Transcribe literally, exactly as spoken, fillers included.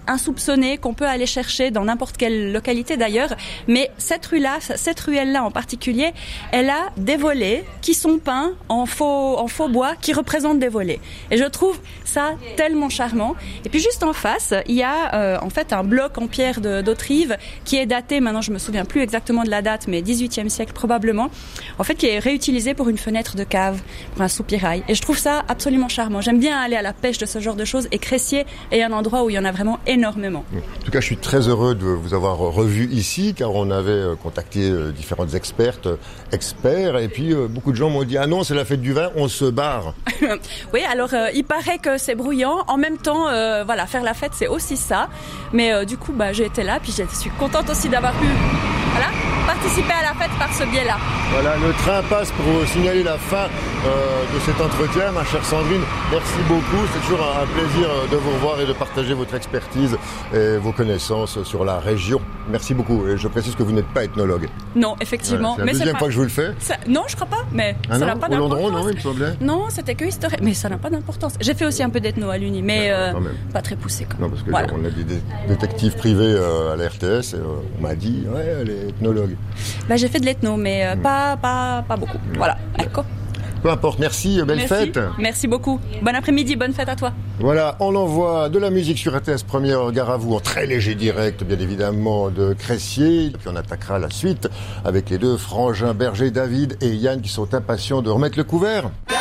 insoupçonnés qu'on peut aller chercher dans n'importe quelle localité d'ailleurs. Mais cette rue-là, cette ruelle-là en particulier, elle a des volets qui sont peints en faux, en faux bois qui représentent des volets. Et je trouve ça tellement charmant. Et puis juste en face, il y a euh, en fait un bloc en pierre de, d'Autrive qui est daté, maintenant je me souviens plus exactement de la date, mais dix-huitième siècle probablement, en fait qui est réutilisé pour une fenêtre de cave, pour un soupirail. Et je trouve ça absolument charmant. J'aime bien aller à la pêche de ce genre de choses et Cressier est un endroit où il y en a vraiment énormément. En tout cas, je suis très heureux de vous avoir revu ici, car on avait contacté différentes expertes, experts, et puis beaucoup de gens m'ont dit « Ah non, c'est la fête du vin, on se barre ». Oui, alors euh, il paraît que c'est bruyant. En même temps, euh, voilà, faire la fête, c'est aussi ça. Mais euh, du coup, bah, j'ai été là, puis je suis contente aussi d'avoir pu voilà, participer à la fête par ce biais-là. Voilà, le train passe pour signaler la fin euh, de cet entretien, ma chère Sandrine. Merci beaucoup, c'est toujours un, un plaisir de vous revoir et de partager votre expertise et vos connaissances sur la région. Merci beaucoup. Et je précise que vous n'êtes pas ethnologue. Non, effectivement. Voilà, c'est la deuxième pas... fois que je vous le fais. Ça... Non, je crois pas, mais ah ça non, n'a pas au d'importance. Landron, non, il me semblait. Non, c'était que historique, mais ça n'a pas d'importance. J'ai fait aussi un peu d'ethno à l'Uni, mais euh, pas très poussé. Quoi. Non, parce que voilà. là, on a des dé- détectives privés euh, à la R T S et euh, on m'a dit, ouais, elle est ethnologue. Bah, j'ai fait de l'ethno, mais euh, mmh. pas, pas, pas beaucoup. Mmh. Voilà, ecco. Peu importe, merci, belle merci. fête. Merci beaucoup. Bon après-midi, bonne fête à toi. Voilà, on envoie de la musique sur R T S Première, gare à vous, en très léger direct, bien évidemment, de Cressier. Et puis on attaquera la suite avec les deux frangins Berger, David et Yann, qui sont impatients de remettre le couvert.